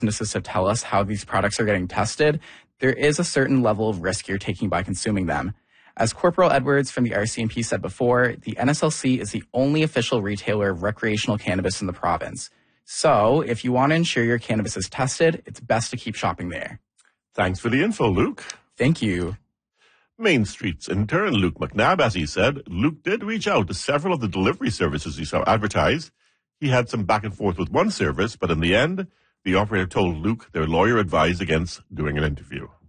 businesses to tell us how these products are getting tested, there is a certain level of risk you're taking by consuming them. As Corporal Edwards from the RCMP said before, the NSLC is the only official retailer of recreational cannabis in the province. So if you want to ensure your cannabis is tested, it's best to keep shopping there. Thanks for the info, Luke. Thank you. Main Street's intern, Luke McNabb, as he said, Luke did reach out to several of the delivery services he saw advertised. He had some back and forth with one service, but in the end, the operator told Luke their lawyer advised against doing an interview.